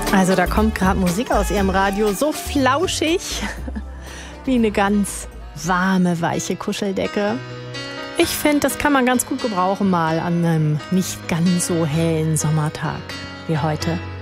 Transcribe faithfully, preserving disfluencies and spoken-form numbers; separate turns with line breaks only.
Also da kommt gerade Musik aus Ihrem Radio, so flauschig wie eine ganz warme, weiche Kuscheldecke. Ich finde, das kann man ganz gut gebrauchen mal an einem nicht ganz so hellen Sommertag wie heute.